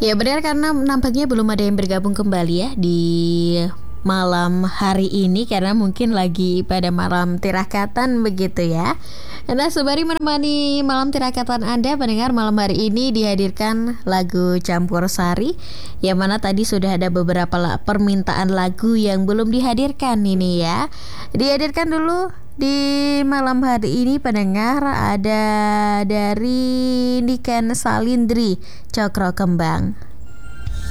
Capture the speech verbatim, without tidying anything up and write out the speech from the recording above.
Ya benar, karena nampaknya belum ada yang bergabung kembali ya di malam hari ini, karena mungkin lagi pada malam tirakatan begitu ya. Nah, sembari menemani malam tirakatan Anda pendengar, malam hari ini dihadirkan lagu Campur Sari, yang mana tadi sudah ada beberapa la- permintaan lagu yang belum dihadirkan ini ya. Dihadirkan dulu di malam hari ini pendengar, ada dari Niken Salindri, Cokro Kembang.